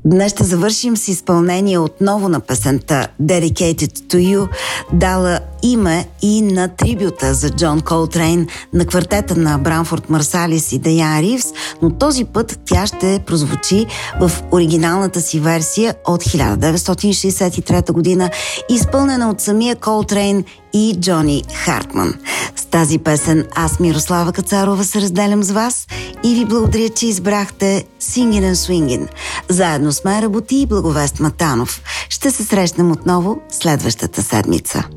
Днес ще завършим с изпълнение отново на песента Dedicated to You, дала име и на трибюта за Джон Колтрейн на квартета на Бранфорд Марсалис и Даян Ривз, но този път тя ще прозвучи в оригиналната си версия от 1963 година, изпълнена от самия Колтрейн и Джони Хартман. С тази песен аз, Мирослава Кацарова, се разделям с вас и ви благодаря, че избрахте Singin' and Swingin'. Заедно с мен работи и Благовест Матанов. Ще се срещнем отново следващата седмица.